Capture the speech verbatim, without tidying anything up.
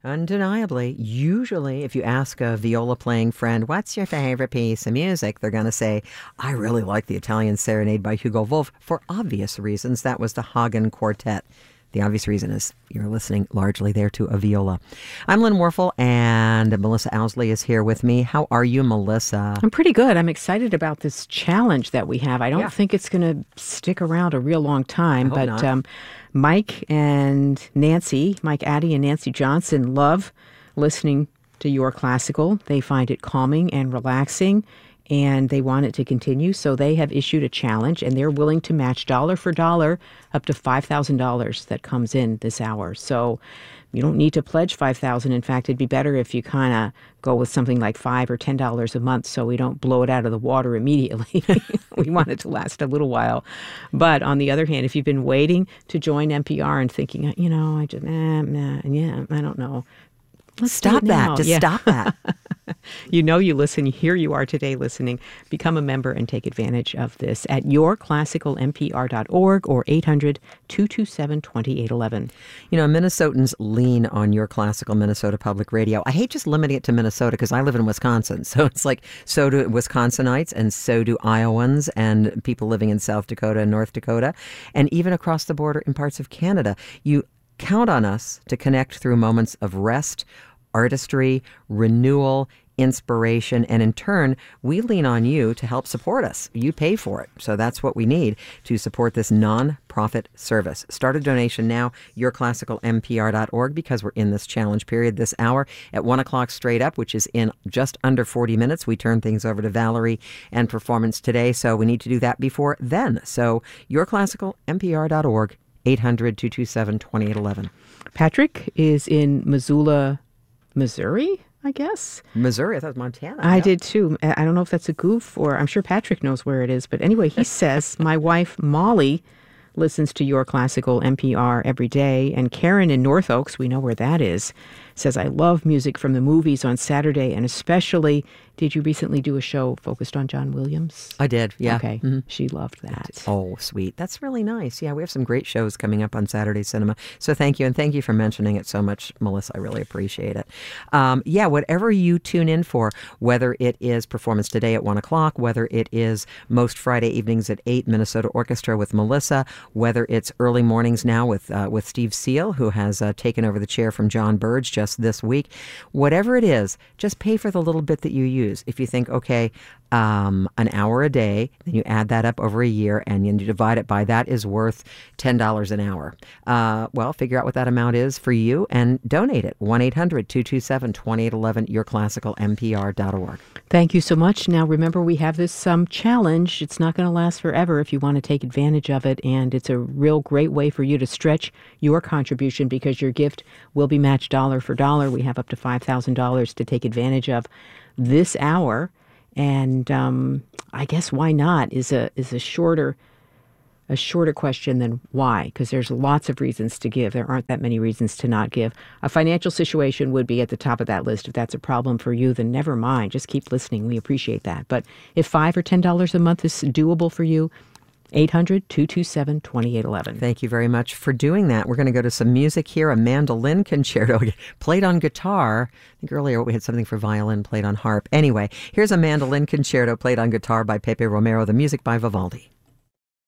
Undeniably, usually if you ask a viola-playing friend, what's your favorite piece of music? They're going to say, I really like the Italian Serenade by Hugo Wolf for obvious reasons. That was the Hagen Quartet. The obvious reason is you're listening largely there to a viola. I'm Lynn Warfel, and Melissa Owsley is here with me. How are you, Melissa? I'm pretty good. I'm excited about this challenge that we have. I don't Yeah. think it's going to stick around a real long time, I hope but not. Um, Mike and Nancy, Mike Addy and Nancy Johnson, love listening to Your Classical. They find it calming and relaxing, and they want it to continue. So they have issued a challenge, and they're willing to match dollar for dollar up to five thousand dollars that comes in this hour. So you don't need to pledge five thousand dollars. In fact, it'd be better if you kind of go with something like five or ten dollars a month, so we don't blow it out of the water immediately. We want it to last a little while. But on the other hand, if you've been waiting to join N P R and thinking, you know, I just, nah, nah, yeah, I don't know. Let's do Stop it that. now. Just Yeah. stop that. You know you listen. Here you are today listening. Become a member and take advantage of this at your classical n p r dot org or eight hundred, two two seven, two eight one one. You know, Minnesotans lean on Your Classical Minnesota Public Radio. I hate just limiting it to Minnesota because I live in Wisconsin. So it's like, so do Wisconsinites and so do Iowans and people living in South Dakota and North Dakota and even across the border in parts of Canada. You count on us to connect through moments of rest, artistry, renewal, inspiration, and in turn, we lean on you to help support us. You pay for it. So that's what we need to support this non-profit service. Start a donation now, your classical n p r dot org, because we're in this challenge period this hour at one o'clock straight up, which is in just under forty minutes. We turn things over to Valerie and performance today, so we need to do that before then. So your classical n p r dot org, eight hundred, two two seven, two eight one one. Patrick is in Missoula, Missouri, I guess. Missouri, I thought it was Montana. I Yeah. did too. I I don't know if that's a goof or I'm sure Patrick knows where it is. But anyway, he says, my wife, Molly, listens to Your Classical N P R every day. And Karen in North Oaks, we know where that is, says, I love music from the movies on Saturday. And especially, did you recently do a show focused on John Williams? I did, yeah. Okay. Mhm. She loved that. Oh, sweet. That's really nice. Yeah, we have some great shows coming up on Saturday Cinema. So thank you. And thank you for mentioning it so much, Melissa. I really appreciate it. Um, yeah, whatever you tune in for, whether it is Performance Today at one o'clock, whether it is most Friday evenings at eight, Minnesota Orchestra with Melissa, whether it's early mornings now with uh, with Steve Seal, who has uh, taken over the chair from John Burge just this week, whatever it is, just pay for the little bit that you use. If you think, okay, um, an hour a day, then you add that up over a year and you divide it by that is worth ten dollars an hour. Uh, well, figure out what that amount is for you and donate it. one eight hundred, two two seven, two eight one one, your classical n p r dot org. Thank you so much. Now, remember, we have this um, challenge. It's not going to last forever if you want to take advantage of it. And it's a real great way for you to stretch your contribution because your gift will be matched dollar for dollar. We have up to five thousand dollars to take advantage of this hour. And um, I guess why not is a is a shorter a shorter question than why, because there's lots of reasons to give. There aren't that many reasons to not give. A financial situation would be at the top of that list. If that's a problem for you, then never mind. Just keep listening. We appreciate that. But if five or ten dollars a month is doable for you, eight hundred, two two seven, two eight one one. Thank you very much for doing that. We're going to go to some music here. A mandolin concerto played on guitar. I think earlier we had something for violin played on harp. Anyway, here's a mandolin concerto played on guitar by Pepe Romero. The music by Vivaldi.